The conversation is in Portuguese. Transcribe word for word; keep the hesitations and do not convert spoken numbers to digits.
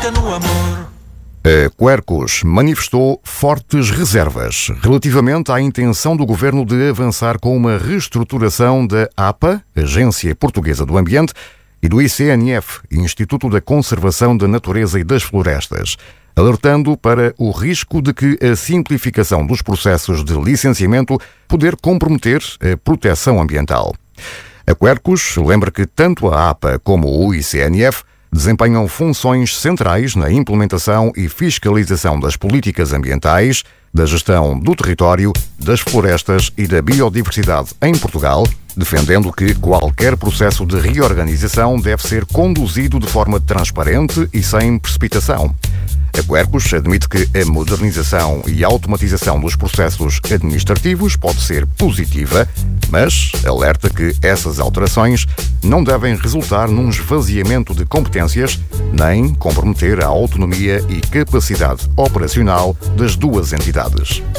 fica no amor. A Quercus manifestou fortes reservas relativamente à intenção do governo de avançar com uma reestruturação da A P A, Agência Portuguesa do Ambiente, e do I C N F, Instituto da Conservação da Natureza e das Florestas, alertando para o risco de que a simplificação dos processos de licenciamento poder comprometer a proteção ambiental. A Quercus lembra que tanto a A P A como o I C N F desempenham funções centrais na implementação e fiscalização das políticas ambientais, da gestão do território, das florestas e da biodiversidade em Portugal, defendendo que qualquer processo de reorganização deve ser conduzido de forma transparente e sem precipitação. A Quercus admite que a modernização e automatização dos processos administrativos pode ser positiva, mas alerta que essas alterações não devem resultar num esvaziamento de competências nem comprometer a autonomia e capacidade operacional das duas entidades.